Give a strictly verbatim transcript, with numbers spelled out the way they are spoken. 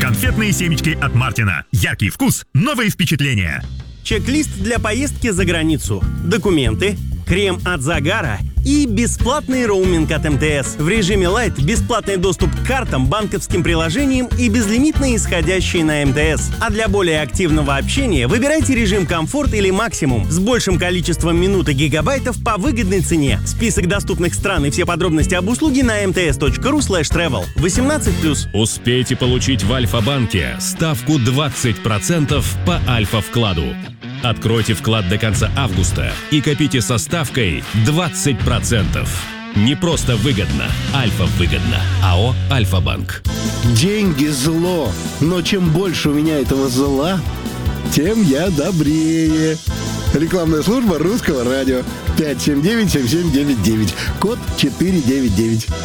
Конфетные семечки от Мартина. Яркий вкус, новые впечатления. Чек-лист для поездки за границу. Документы, крем от загара и бесплатный роуминг от эм тэ эс. В режиме Lite бесплатный доступ к картам, банковским приложениям и безлимитные исходящие на эм тэ эс. А для более активного общения выбирайте режим комфорт или максимум с большим количеством минут и гигабайтов по выгодной цене. Список доступных стран и все подробности об услуге на эм тэ эс точка ру слэш тревел. восемнадцать плюс. Успейте получить в Альфа-банке ставку двадцать процентов по Альфа-вкладу. Откройте вклад до конца августа и копите со ставкой двадцать процентов. Не просто выгодно, Альфа-выгодно. АО «Альфа-банк». Деньги – зло, но чем больше у меня этого зла, тем я добрее. Рекламная служба Русского радио. пять семь девять семь семь девять девять. Код четыре девять девять.